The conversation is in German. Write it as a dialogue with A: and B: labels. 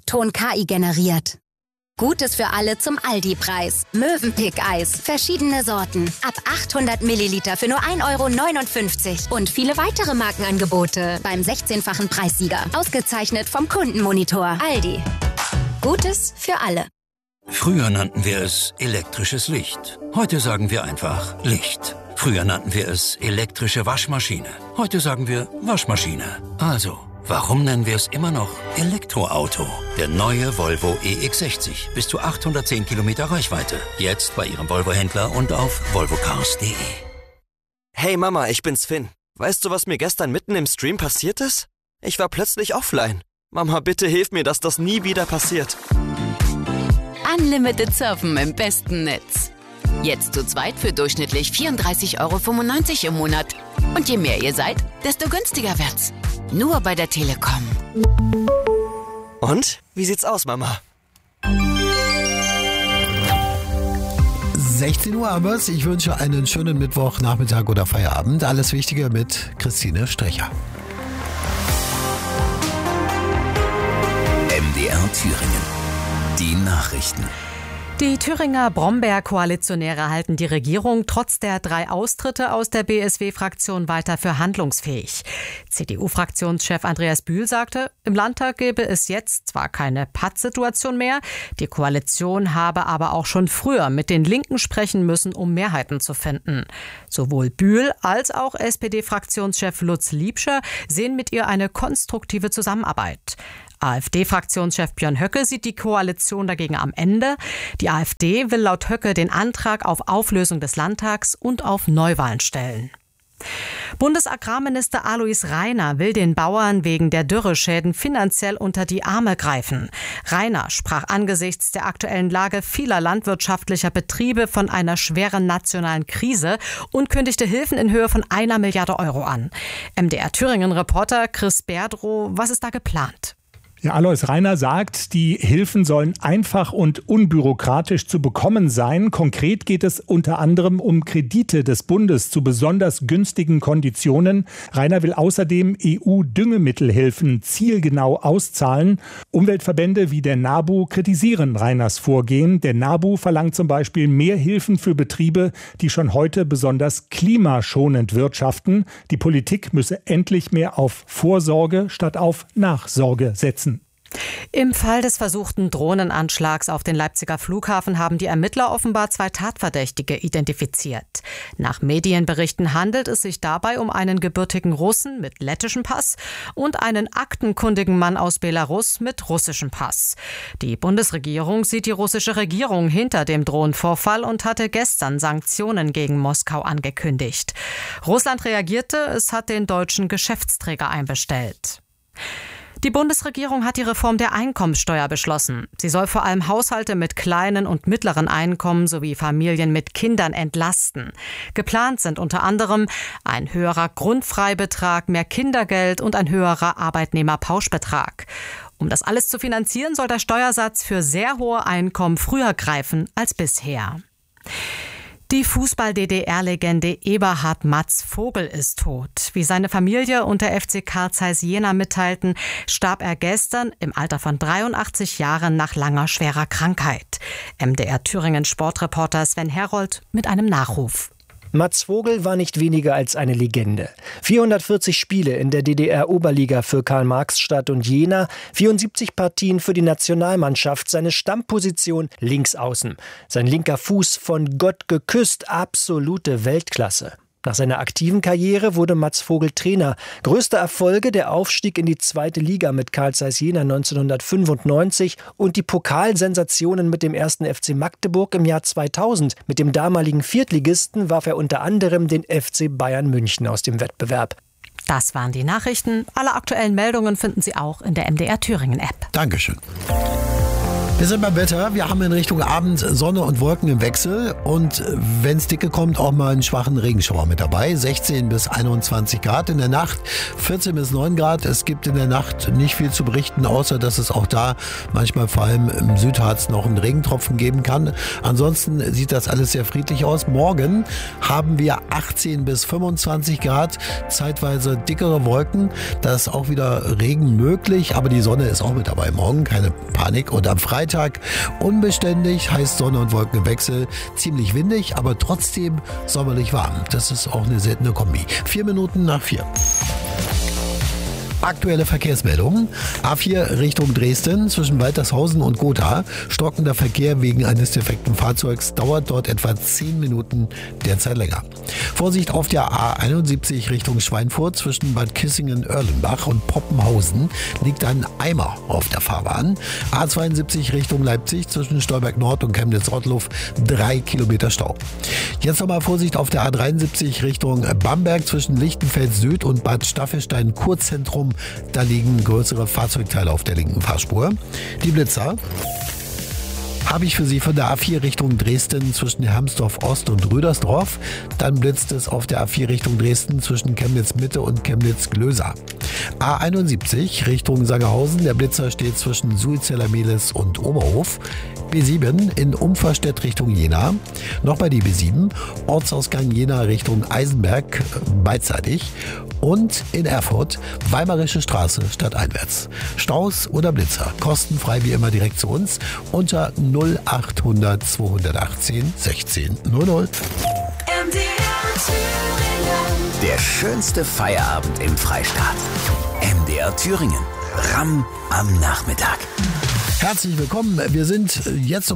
A: Ton KI generiert. Gutes für alle zum Aldi-Preis. Mövenpick-Eis. Verschiedene Sorten. Ab 800 Milliliter für nur 1,59 €. Und viele weitere Markenangebote beim 16-fachen Preissieger. Ausgezeichnet vom Kundenmonitor. Aldi. Gutes für alle.
B: Früher nannten wir es elektrisches Licht. Heute sagen wir einfach Licht. Früher nannten wir es elektrische Waschmaschine. Heute sagen wir Waschmaschine. Also, warum nennen wir es immer noch Elektroauto? Der neue Volvo EX60. Bis zu 810 Kilometer Reichweite. Jetzt bei Ihrem Volvo-Händler und auf volvocars.de.
C: Hey Mama, ich bin's Finn. Weißt du, was mir gestern mitten im Stream passiert ist? Ich war plötzlich offline. Mama, bitte hilf mir, dass das nie wieder passiert.
D: Unlimited Surfen im besten Netz. Jetzt zu zweit für durchschnittlich 34,95 € im Monat. Und je mehr ihr seid, desto günstiger wird's. Nur bei der Telekom.
C: Und? Wie sieht's aus, Mama?
E: 16 Uhr abends. Ich wünsche einen schönen Mittwochnachmittag oder Feierabend. Alles Wichtige mit Christine Strecher.
F: MDR Thüringen. Die Nachrichten.
G: Die Thüringer Brombeer-Koalitionäre halten die Regierung trotz der 3 Austritte aus der BSW-Fraktion weiter für handlungsfähig. CDU-Fraktionschef Andreas Bühl sagte, im Landtag gäbe es jetzt zwar keine Pattsituation mehr, die Koalition habe aber auch schon früher mit den Linken sprechen müssen, um Mehrheiten zu finden. Sowohl Bühl als auch SPD-Fraktionschef Lutz Liebscher sehen mit ihr eine konstruktive Zusammenarbeit. AfD-Fraktionschef Björn Höcke sieht die Koalition dagegen am Ende. Die AfD will laut Höcke den Antrag auf Auflösung des Landtags und auf Neuwahlen stellen. Bundesagrarminister Alois Rainer will den Bauern wegen der Dürreschäden finanziell unter die Arme greifen. Rainer sprach angesichts der aktuellen Lage vieler landwirtschaftlicher Betriebe von einer schweren nationalen Krise und kündigte Hilfen in Höhe von 1 Milliarde Euro an. MDR Thüringen-Reporter Chris Berdrow, was ist da geplant?
H: Ja, Alois Rainer sagt, die Hilfen sollen einfach und unbürokratisch zu bekommen sein. Konkret geht es unter anderem um Kredite des Bundes zu besonders günstigen Konditionen. Rainer will außerdem EU-Düngemittelhilfen zielgenau auszahlen. Umweltverbände wie der NABU kritisieren Rainers Vorgehen. Der NABU verlangt zum Beispiel mehr Hilfen für Betriebe, die schon heute besonders klimaschonend wirtschaften. Die Politik müsse endlich mehr auf Vorsorge statt auf Nachsorge setzen.
G: Im Fall des versuchten Drohnenanschlags auf den Leipziger Flughafen haben die Ermittler offenbar 2 Tatverdächtige identifiziert. Nach Medienberichten handelt es sich dabei um einen gebürtigen Russen mit lettischem Pass und einen aktenkundigen Mann aus Belarus mit russischem Pass. Die Bundesregierung sieht die russische Regierung hinter dem Drohnenvorfall und hatte gestern Sanktionen gegen Moskau angekündigt. Russland reagierte, es hat den deutschen Geschäftsträger einbestellt. Die Bundesregierung hat die Reform der Einkommensteuer beschlossen. Sie soll vor allem Haushalte mit kleinen und mittleren Einkommen sowie Familien mit Kindern entlasten. Geplant sind unter anderem ein höherer Grundfreibetrag, mehr Kindergeld und ein höherer Arbeitnehmerpauschbetrag. Um das alles zu finanzieren, soll der Steuersatz für sehr hohe Einkommen früher greifen als bisher. Die Fußball-DDR-Legende Eberhard Matz Vogel ist tot. Wie seine Familie und der FC Carl Zeiss Jena mitteilten, starb er gestern im Alter von 83 Jahren nach langer schwerer Krankheit. MDR Thüringen Sportreporter Sven Herold mit einem Nachruf.
I: Matz Vogel war nicht weniger als eine Legende. 440 Spiele in der DDR-Oberliga für Karl-Marx-Stadt und Jena, 74 Partien für die Nationalmannschaft, seine Stammposition Linksaußen. Sein linker Fuß von Gott geküsst, absolute Weltklasse. Nach seiner aktiven Karriere wurde Matz Vogel Trainer. Größte Erfolge der Aufstieg in die 2. Liga mit Carl Zeiss Jena 1995 und die Pokalsensationen mit dem 1. FC Magdeburg im Jahr 2000. Mit dem damaligen Viertligisten warf er unter anderem den FC Bayern München aus dem Wettbewerb.
G: Das waren die Nachrichten. Alle aktuellen Meldungen finden Sie auch in der MDR Thüringen App.
E: Dankeschön. Wir sind beim Wetter. Wir haben in Richtung Abend Sonne und Wolken im Wechsel und wenn es dicke kommt, auch mal einen schwachen Regenschauer mit dabei. 16 bis 21 Grad in der Nacht, 14 bis 9 Grad. Es gibt in der Nacht nicht viel zu berichten, außer dass es auch da manchmal vor allem im Südharz noch einen Regentropfen geben kann. Ansonsten sieht das alles sehr friedlich aus. Morgen haben wir 18 bis 25 Grad, zeitweise dickere Wolken. Da ist auch wieder Regen möglich, aber die Sonne ist auch mit dabei morgen, keine Panik. Und am Freitag unbeständig, heißt Sonne und Wolken im Wechsel, ziemlich windig, aber trotzdem sommerlich warm. Das ist auch eine seltene Kombi. 4 Minuten nach 4. Aktuelle Verkehrsmeldungen. A4 Richtung Dresden zwischen Waltershausen und Gotha. Stockender Verkehr wegen eines defekten Fahrzeugs dauert dort etwa 10 Minuten, derzeit länger. Vorsicht auf der A71 Richtung Schweinfurt zwischen Bad Kissingen-Erlenbach und Poppenhausen liegt ein Eimer auf der Fahrbahn. A72 Richtung Leipzig zwischen Stolberg Nord und Chemnitz-Rottluff 3 Kilometer Stau. Jetzt nochmal Vorsicht auf der A73 Richtung Bamberg zwischen Lichtenfeld Süd und Bad Staffelstein-Kurzentrum. Da liegen größere Fahrzeugteile auf der linken Fahrspur. Die Blitzer habe ich für Sie von der A4 Richtung Dresden zwischen Hermsdorf Ost und Rüdersdorf. Dann blitzt es auf der A4 Richtung Dresden zwischen Chemnitz Mitte und Chemnitz Glösa. A71 Richtung Sangerhausen. Der Blitzer steht zwischen Sulzeller-Mehlis und Oberhof. B7 in Umferstedt Richtung Jena. Nochmal die B7. Ortsausgang Jena Richtung Eisenberg beidseitig. Und in Erfurt Weimarische Straße stadteinwärts. Staus oder Blitzer. Kostenfrei wie immer direkt zu uns unter 0800 218 16 00.
F: Der schönste Feierabend im Freistaat. MDR Thüringen. Ramm am Nachmittag.
E: Herzlich willkommen. Wir sind jetzt